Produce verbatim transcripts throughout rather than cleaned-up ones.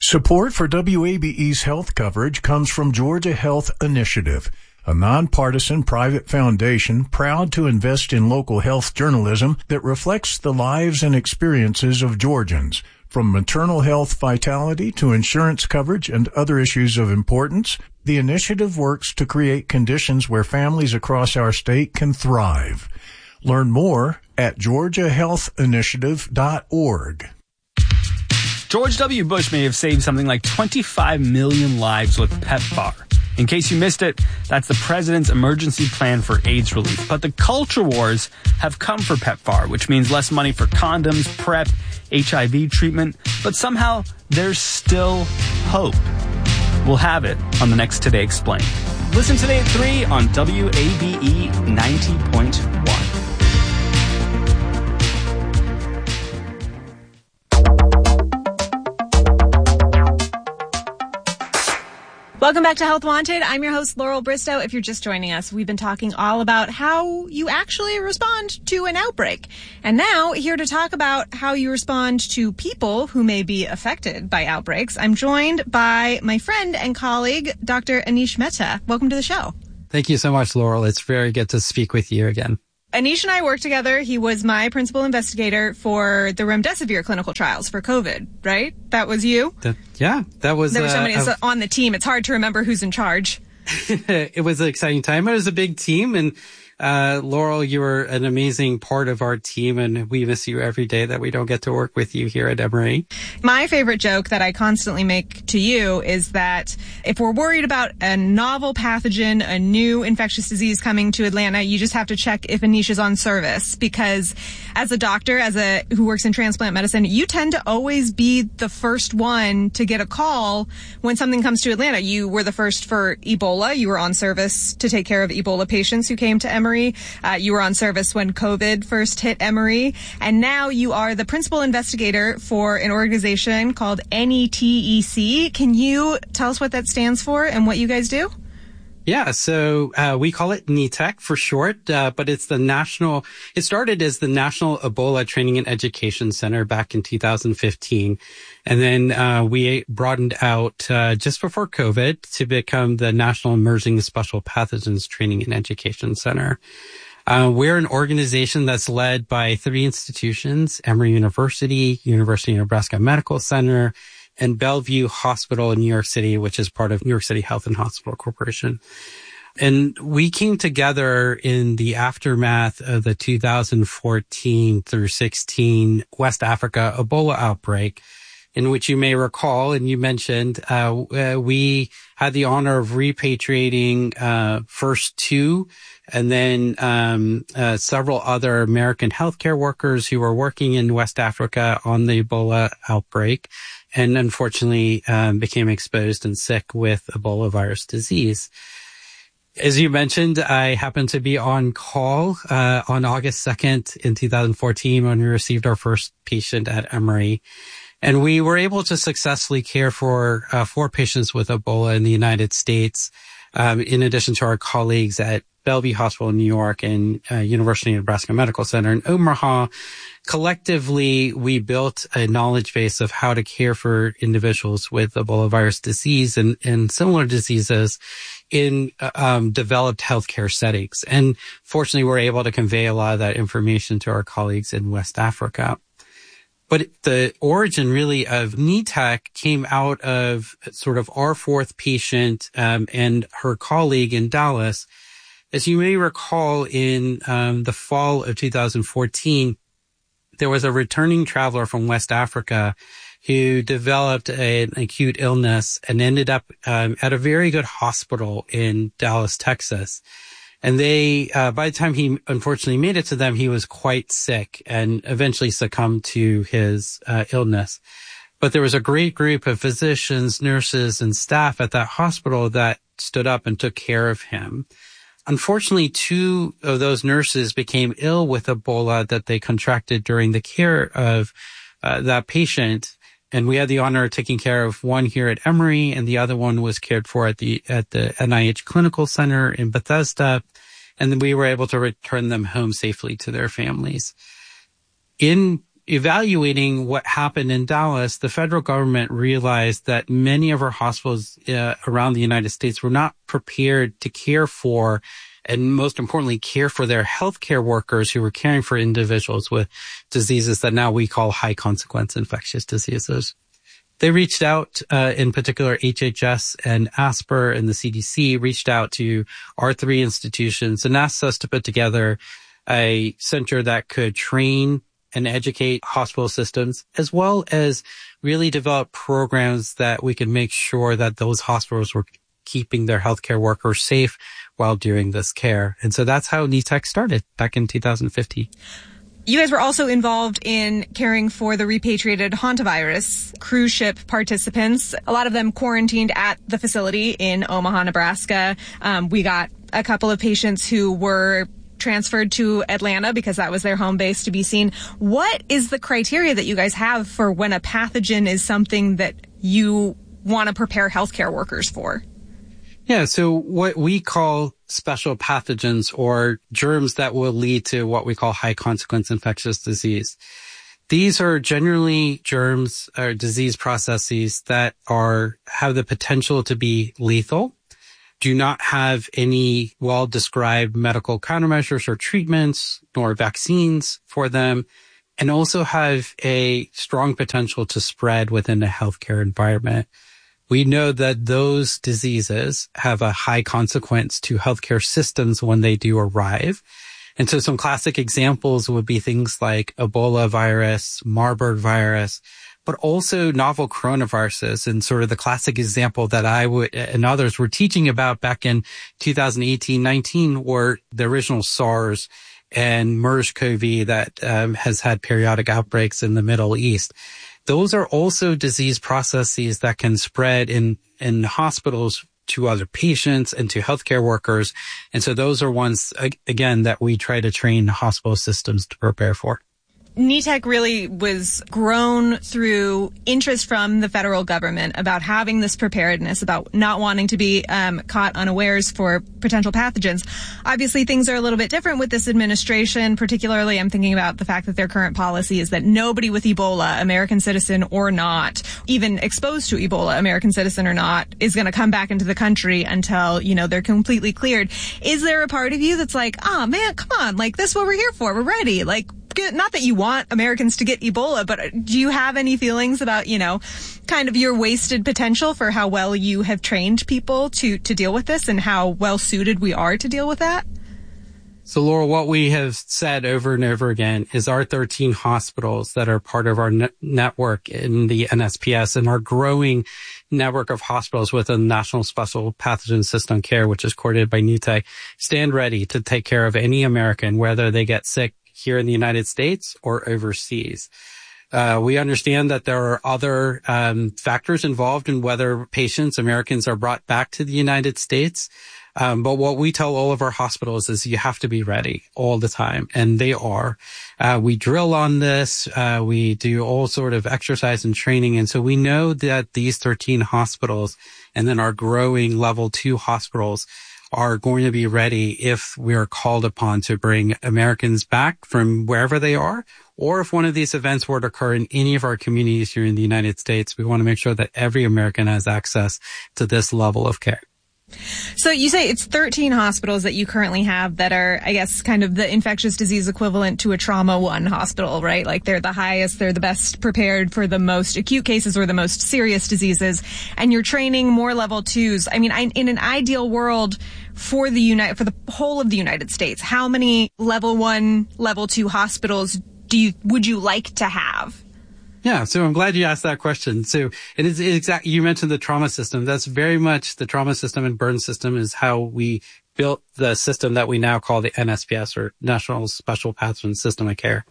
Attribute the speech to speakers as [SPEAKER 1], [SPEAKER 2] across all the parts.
[SPEAKER 1] Support for W A B E's health coverage comes from Georgia Health Initiative, a nonpartisan private foundation proud to invest in local health journalism that reflects the lives and experiences of Georgians. From maternal health vitality to insurance coverage and other issues of importance, the initiative works to create conditions where families across our state can thrive. Learn more at georgia health initiative dot org.
[SPEAKER 2] George W. Bush may have saved something like twenty-five million lives with PEPFAR. In case you missed it, that's the president's emergency plan for AIDS relief. But the culture wars have come for PEPFAR, which means less money for condoms, PrEP, H I V treatment. But somehow there's still hope. We'll have it on the next Today Explained. Listen today at three on W A B E ninety point one.
[SPEAKER 3] Welcome back to Health Wanted. I'm your host, Laurel Bristow. If you're just joining us, we've been talking all about how you actually respond to an outbreak. And now, here to talk about how you respond to people who may be affected by outbreaks, I'm joined by my friend and colleague, Doctor Anish Mehta. Welcome to the show.
[SPEAKER 4] Thank you so much, Laurel. It's very good to speak with you again.
[SPEAKER 3] Anish and I worked together. He was my principal investigator for the remdesivir clinical trials for COVID, right? That was you?
[SPEAKER 4] The, yeah, that was...
[SPEAKER 3] There were so many
[SPEAKER 4] uh,
[SPEAKER 3] on the team. It's hard to remember who's in charge.
[SPEAKER 4] It was an exciting time. It was a big team. And uh, Laurel, you were an amazing part of our team. And we miss you every day that we don't get to work with you here at Emory.
[SPEAKER 3] My favorite joke that I constantly make to you is that if we're worried about a novel pathogen, a new infectious disease coming to Atlanta, you just have to check if Anish is on service. Because as a doctor, as a who works in transplant medicine, you tend to always be the first one to get a call when something comes to Atlanta. You were the first for Ebola. You were on service to take care of Ebola patients who came to Emory. Uh, you were on service when COVID first hit Emory. And now you are the principal investigator for an organization called N E T E C. Can you tell us what that stands for and what you guys do?
[SPEAKER 4] Yeah, so uh, we call it N E T E C for short, uh, but it's the national, it started as the National Ebola Training and Education Center back in two thousand fifteen. And then uh, we broadened out uh, just before COVID to become the National Emerging Special Pathogens Training and Education Center. Uh, we're an organization that's led by three institutions: Emory University, University of Nebraska Medical Center, and Bellevue Hospital in New York City, which is part of New York City Health and Hospital Corporation. And we came together in the aftermath of the two thousand fourteen through sixteen West Africa Ebola outbreak, in which you may recall, and you mentioned, uh, uh we had the honor of repatriating uh first two and then um uh, several other American healthcare workers who were working in West Africa on the Ebola outbreak, and unfortunately um, became exposed and sick with Ebola virus disease. As you mentioned, I happened to be on call uh, on August second in two thousand fourteen when we received our first patient at Emory. And we were able to successfully care for uh, four patients with Ebola in the United States, um, in addition to our colleagues at Bellevue Hospital in New York and uh, University of Nebraska Medical Center in Omaha. Collectively, we built a knowledge base of how to care for individuals with Ebola virus disease and, and similar diseases in um, developed healthcare settings. And fortunately, we're able to convey a lot of that information to our colleagues in West Africa. But the origin really of N E T E C came out of sort of our fourth patient um, and her colleague in Dallas. As you may recall, in um, the fall of two thousand fourteen, there was a returning traveler from West Africa who developed an acute illness and ended up um, at a very good hospital in Dallas, Texas. And they, uh, by the time he unfortunately made it to them, he was quite sick and eventually succumbed to his uh, illness. But there was a great group of physicians, nurses, and staff at that hospital that stood up and took care of him. Unfortunately, two of those nurses became ill with Ebola that they contracted during the care of uh, that patient. And we had the honor of taking care of one here at Emory, and the other one was cared for at the at the N I H Clinical Center in Bethesda. And then we were able to return them home safely to their families. In evaluating what happened in Dallas, the federal government realized that many of our hospitals uh, around the United States were not prepared to care for, and most importantly, care for their healthcare workers who were caring for individuals with diseases that now we call high consequence infectious diseases. They reached out, uh, in particular, H H S and ASPR and the C D C reached out to our three institutions and asked us to put together a center that could train and educate hospital systems, as well as really develop programs that we could make sure that those hospitals were keeping their healthcare workers safe while doing this care. And so that's how N E T E C started back in two thousand fifteen.
[SPEAKER 3] You guys were also involved in caring for the repatriated hantavirus cruise ship participants, a lot of them quarantined at the facility in Omaha, Nebraska. Um, we got a couple of patients who were transferred to Atlanta because that was their home base to be seen. What is the criteria that you guys have for when a pathogen is something that you want to prepare healthcare workers for?
[SPEAKER 4] Yeah, so what we call special pathogens or germs that will lead to what we call high consequence infectious disease. These are generally germs or disease processes that are have the potential to be lethal, do not have any well-described medical countermeasures or treatments nor vaccines for them, and also have a strong potential to spread within the healthcare environment. We know that those diseases have a high consequence to healthcare systems when they do arrive. And so some classic examples would be things like Ebola virus, Marburg virus, but also novel coronaviruses. And sort of the classic example that I would and others were teaching about back in two thousand eighteen nineteen were the original SARS and MERS-CoV that um, has had periodic outbreaks in the Middle East. Those are also disease processes that can spread in, in hospitals to other patients and to healthcare workers. And so those are ones, again, that we try to train hospital systems to prepare for.
[SPEAKER 3] N E T E C really was grown through interest from the federal government about having this preparedness, about not wanting to be um, caught unawares for potential pathogens. Obviously, things are a little bit different with this administration. Particularly, I'm thinking about the fact that their current policy is that nobody with Ebola, American citizen or not, even exposed to Ebola, American citizen or not, is going to come back into the country until, you know, they're completely cleared. Is there a part of you that's like, oh, man, come on, like, this is what we're here for. We're ready. Like, not that you want Americans to get Ebola, but do you have any feelings about, you know, kind of your wasted potential for how well you have trained people to, to deal with this and how well suited we are to deal with that?
[SPEAKER 4] So, Laura, what we have said over and over again is our thirteen hospitals that are part of our ne- network in the N S P S and our growing network of hospitals with a National Special Pathogen System Care, which is coordinated by N E T E C, stand ready to take care of any American, whether they get sick here in the United States or overseas. Uh, we understand that there are other um, factors involved in whether patients, Americans, are brought back to the United States. Um, but what we tell all of our hospitals is you have to be ready all the time, and they are. Uh, we drill on this. Uh, we do all sort of exercise and training. And so we know that these thirteen hospitals and then our growing level two hospitals are going to be ready if we are called upon to bring Americans back from wherever they are, or if one of these events were to occur in any of our communities here in the United States. We want to make sure that every American has access to this level of care.
[SPEAKER 3] So you say it's thirteen hospitals that you currently have that are, I guess, kind of the infectious disease equivalent to a trauma one hospital, right? Like they're the highest, they're the best prepared for the most acute cases or the most serious diseases. And you're training more level twos. I mean, I, in an ideal world for the United, for the whole of the United States, how many level one, level two hospitals do you, would you like to have?
[SPEAKER 4] Yeah, so I'm glad you asked that question. So it is exactly, you mentioned the trauma system. That's very much the trauma system and burn system is how we built the system that we now call the N S P S, or National Special Pathogen System of Care.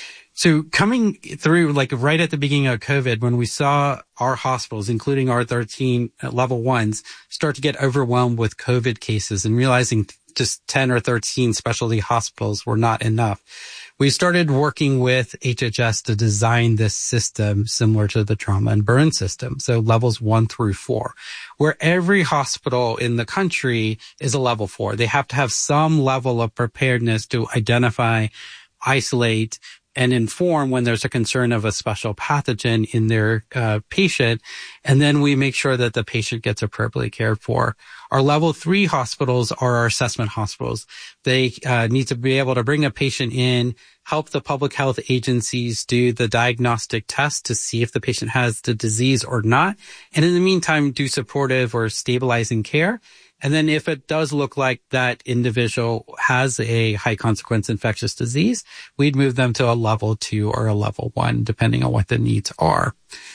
[SPEAKER 4] So coming through, like right at the beginning of COVID, when we saw our hospitals, including our thirteen level ones, start to get overwhelmed with COVID cases and realizing just ten or thirteen specialty hospitals were not enough, we started working with H H S to design this system similar to the trauma and burn system. So levels one through four, where every hospital in the country is a level four. They have to have some level of preparedness to identify, isolate, and inform when there's a concern of a special pathogen in their uh, patient. And then we make sure that the patient gets appropriately cared for. Our level three hospitals are our assessment hospitals. They uh, need to be able to bring a patient in, help the public health agencies do the diagnostic test to see if the patient has the disease or not. And in the meantime, do supportive or stabilizing care. And then if it does look like that individual has a high consequence infectious disease, we'd move them to a level two or a level one, depending on what the needs are.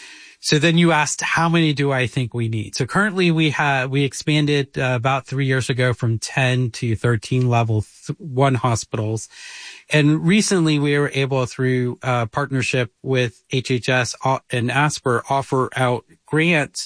[SPEAKER 4] So then you asked, how many do I think we need? So currently we have, we expanded uh, about three years ago from ten to thirteen level th- one hospitals. And recently we were able, through uh partnership with H H S and ASPR, offer out grants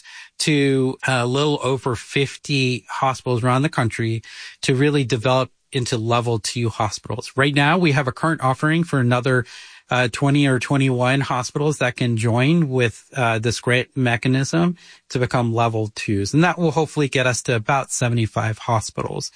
[SPEAKER 4] to a little over fifty hospitals around the country to really develop into level two hospitals. Right now we have a current offering for another Uh, twenty or twenty-one hospitals that can join with uh, this grant mechanism to become level twos. And that will hopefully get us to about seventy-five hospitals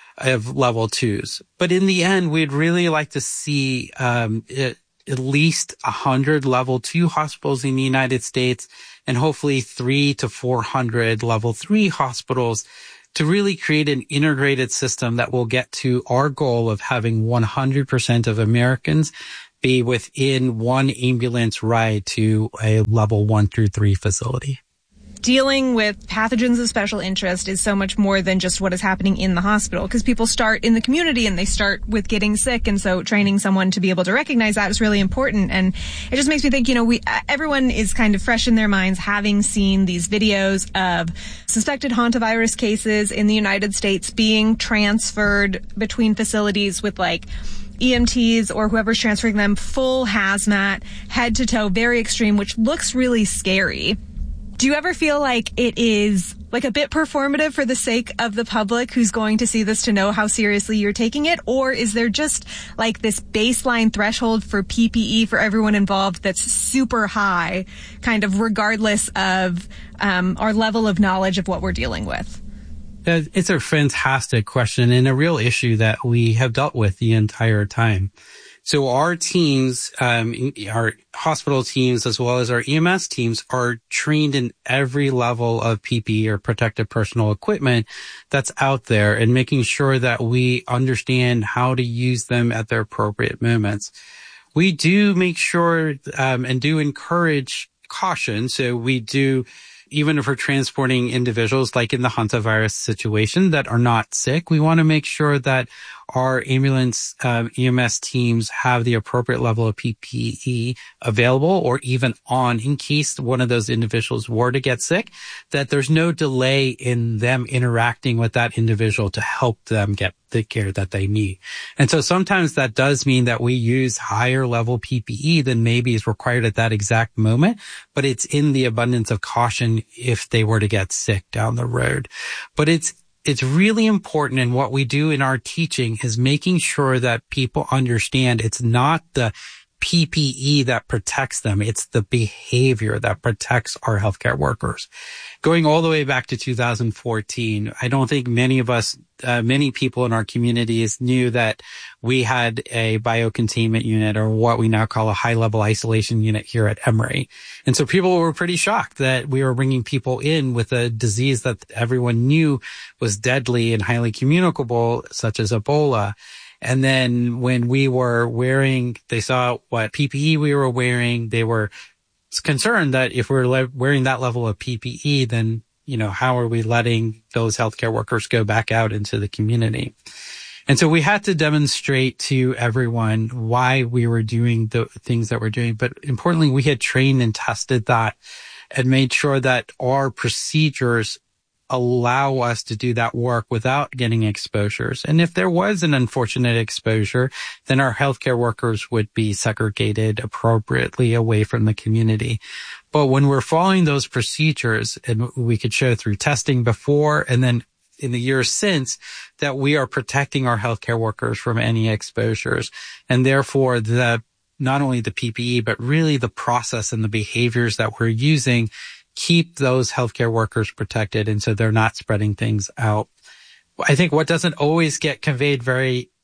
[SPEAKER 4] of level twos. But in the end, we'd really like to see um, it, at least one hundred level two hospitals in the United States and hopefully three to four hundred level three hospitals to really create an integrated system that will get to our goal of having one hundred percent of Americans be within one ambulance ride to a level one through three facility.
[SPEAKER 3] Dealing with pathogens of special interest is so much more than just what is happening in the hospital, because people start in the community and they start with getting sick. And so training someone to be able to recognize that is really important. And it just makes me think, you know, we, everyone is kind of fresh in their minds having seen these videos of suspected hantavirus cases in the United States being transferred between facilities with like E M Ts or whoever's transferring them, full hazmat, head to toe, very extreme, which looks really scary. Do you ever feel like it is like a bit performative for the sake of the public who's going to see this to know how seriously you're taking it? Or is there just like this baseline threshold for P P E for everyone involved that's super high, kind of regardless of um, our level of knowledge of what we're dealing with?
[SPEAKER 4] It's a fantastic question and a real issue that we have dealt with the entire time. So our teams, um, our hospital teams, as well as our E M S teams, are trained in every level of P P E or protective personal equipment that's out there, and making sure that we understand how to use them at their appropriate moments. We do make sure um, and do encourage caution. So we do, even if we're transporting individuals like in the hantavirus situation that are not sick, we want to make sure that our ambulance um, E M S teams have the appropriate level of P P E available or even on in case one of those individuals were to get sick, that there's no delay in them interacting with that individual to help them get the care that they need. And so sometimes that does mean that we use higher level P P E than maybe is required at that exact moment, but it's in the abundance of caution if they were to get sick down the road. But it's It's really important, and what we do in our teaching is making sure that people understand it's not the P P E that protects them. It's the behavior that protects our healthcare workers. Going all the way back to two thousand fourteen, I don't think many of us, uh, many people in our communities knew that we had a biocontainment unit, or what we now call a high-level isolation unit here at Emory. And so people were pretty shocked that we were bringing people in with a disease that everyone knew was deadly and highly communicable, such as Ebola. And then when we were wearing, they saw what P P E we were wearing, they were concerned that if we're le- wearing that level of P P E, then, you know, how are we letting those healthcare workers go back out into the community? And so we had to demonstrate to everyone why we were doing the things that we're doing. But importantly, we had trained and tested that and made sure that our procedures allow us to do that work without getting exposures. And if there was an unfortunate exposure, then our healthcare workers would be segregated appropriately away from the community. But when we're following those procedures, and we could show through testing before and then in the years since that we are protecting our healthcare workers from any exposures, and therefore the not only the P P E, but really the process and the behaviors that we're using keep those healthcare workers protected, and so they're not spreading things out. I think what doesn't always get conveyed very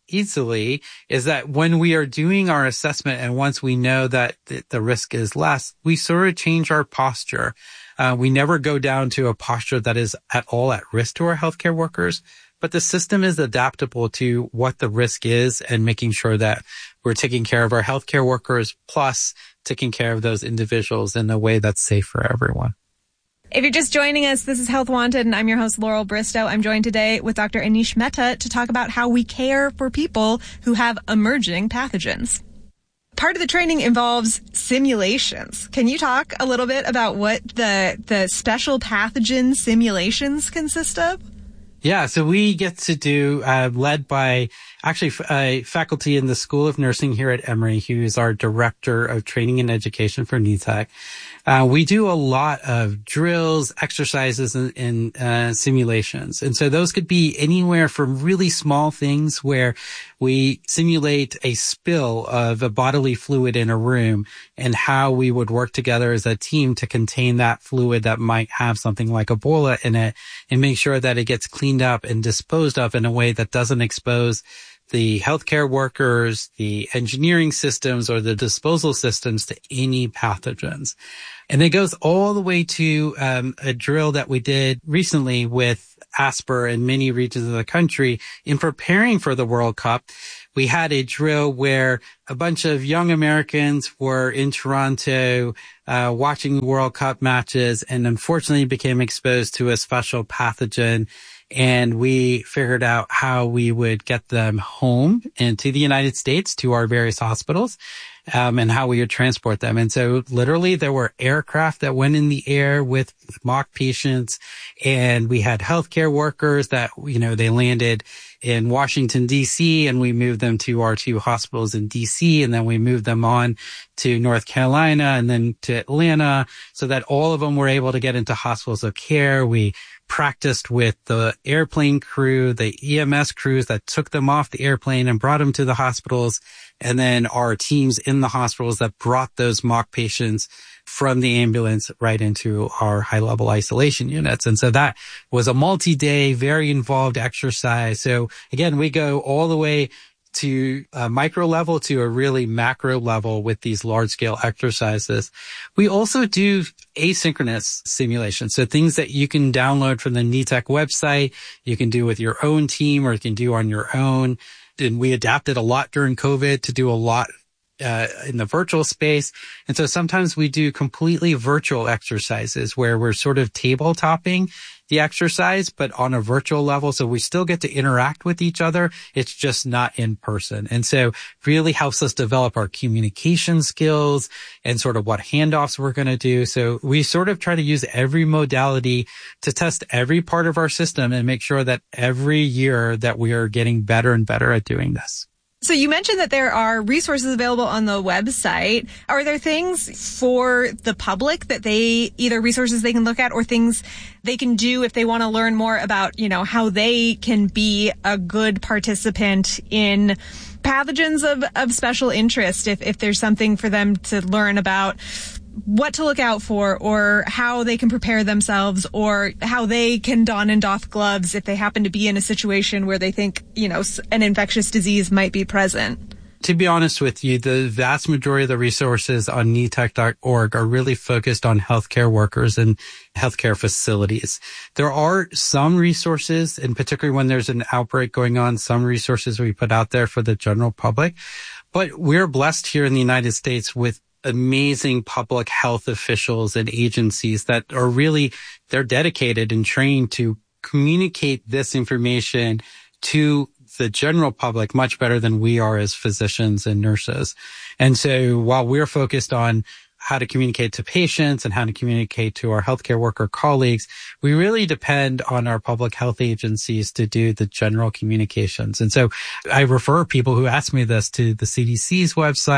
[SPEAKER 4] easily is that when we are doing our assessment and once we know that the risk is less, we sort of change our posture. Uh, we never go down to a posture that is at all at risk to our healthcare workers, but the system is adaptable to what the risk is and making sure that we're taking care of our healthcare workers plus taking care of those individuals in a way that's safe for everyone.
[SPEAKER 3] If you're just joining us, this is Health Wanted, and I'm your host, Laurel Bristow. I'm joined today with Doctor Anish Mehta to talk about how we care for people who have emerging pathogens. Part of the training involves simulations. Can you talk a little bit about what the the special pathogen simulations consist of?
[SPEAKER 4] Yeah, so we get to do, uh, led by actually a faculty in the School of Nursing here at Emory, who is our Director of Training and Education for N E T E C. Uh, we do a lot of drills, exercises, and, and uh, simulations. And so those could be anywhere from really small things where we simulate a spill of a bodily fluid in a room and how we would work together as a team to contain that fluid that might have something like Ebola in it and make sure that it gets cleaned up and disposed of in a way that doesn't expose the healthcare workers, the engineering systems, or the disposal systems to any pathogens. And it goes all the way to um, a drill that we did recently with ASPR in many regions of the country in preparing for the World Cup. We had a drill where a bunch of young Americans were in Toronto uh, watching World Cup matches and unfortunately became exposed to a special pathogen. And we figured out how we would get them home and to the United States, to our various hospitals, um, and how we would transport them. And so literally there were aircraft that went in the air with mock patients, and we had healthcare workers that, you know, they landed in Washington, D C, and we moved them to our two hospitals in D C, and then we moved them on to North Carolina and then to Atlanta so that all of them were able to get into hospitals of care. We practiced with the airplane crew, the E M S crews that took them off the airplane and brought them to the hospitals, and then our teams in the hospitals that brought those mock patients from the ambulance right into our high-level isolation units. And so that was a multi-day, very involved exercise. So again, we go all the way to a micro level to a really macro level with these large scale exercises. We also do asynchronous simulations. So things that you can download from the N E T E C website, you can do with your own team or you can do on your own. And we adapted a lot during COVID to do a lot Uh, in the virtual space. And so sometimes we do completely virtual exercises where we're sort of tabletopping the exercise, but on a virtual level. So we still get to interact with each other. It's just not in person. And so really helps us develop our communication skills and sort of what handoffs we're going to do. So we sort of try to use every modality to test every part of our system and make sure that every year that we are getting better and better at doing this.
[SPEAKER 3] So you mentioned that there are resources available on the website. Are there things for the public that they, either resources they can look at or things they can do if they want to learn more about, you know, how they can be a good participant in pathogens of, of special interest? If, if there's something for them to learn about what to look out for or how they can prepare themselves or how they can don and doff gloves if they happen to be in a situation where they think, you know, an infectious disease might be present.
[SPEAKER 4] To be honest with you, the vast majority of the resources on N E T E C dot org are really focused on healthcare workers and healthcare facilities. There are some resources, and particularly when there's an outbreak going on, some resources we put out there for the general public. But we're blessed here in the United States with amazing public health officials and agencies that are really, they're dedicated and trained to communicate this information to the general public much better than we are as physicians and nurses. And so while we're focused on how to communicate to patients and how to communicate to our healthcare worker colleagues, we really depend on our public health agencies to do the general communications. And so I refer people who ask me this to the C D C's website,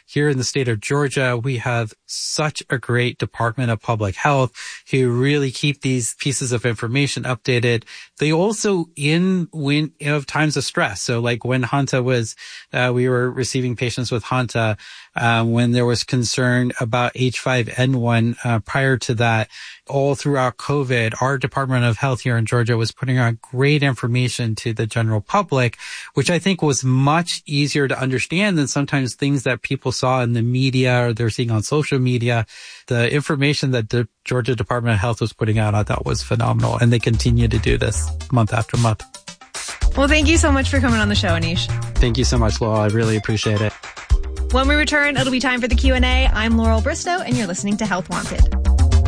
[SPEAKER 4] here in the state of Georgia, we have such a great Department of Public Health who really keep these pieces of information updated. They also, in when of times of stress, so like when Hanta was, uh, we were receiving patients with Hanta, uh, when there was concern about H five N one, uh, prior to that, all throughout COVID, our Department of Health here in Georgia was putting out great information to the general public, which I think was much easier to understand than sometimes things that people saw in the media or they're seeing on social media. The information that the Georgia Department of Health was putting out, I thought was phenomenal. And they continue to do this month after month.
[SPEAKER 3] Well, thank you so much for coming on the show, Anish.
[SPEAKER 4] Thank you so much, Laurel. I really appreciate it.
[SPEAKER 3] When we return, it'll be time for the Q and A. I'm Laurel Bristow, and you're listening to Health Wanted.